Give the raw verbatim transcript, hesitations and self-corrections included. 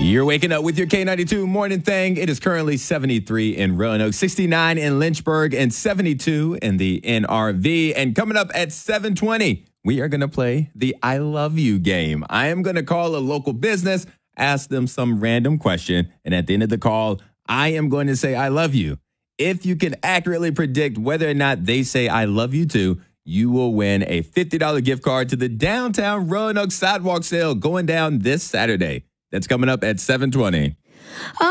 You're waking up with your K ninety-two morning thing. It is currently seventy-three in Roanoke, sixty-nine in Lynchburg, and seventy-two in the N R V. And coming up at seven twenty, we are going to play the I Love You game. I am going to call a local business, ask them some random question, and at the end of the call, I am going to say I love you. If you can accurately predict whether or not they say I love you too, you will win a fifty dollars gift card to the downtown Roanoke sidewalk sale going down this Saturday. That's coming up at seven twenty.